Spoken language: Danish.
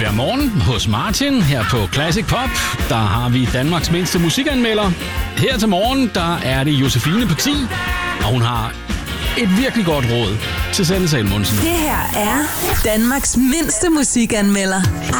Hver morgen hos Martin her på Classic Pop, der har vi Danmarks mindste musikanmelder. Her til morgen, der er det Josefine på 10, og hun har et virkelig godt råd til Sanne Salomonsen. Det her er Danmarks mindste musikanmelder,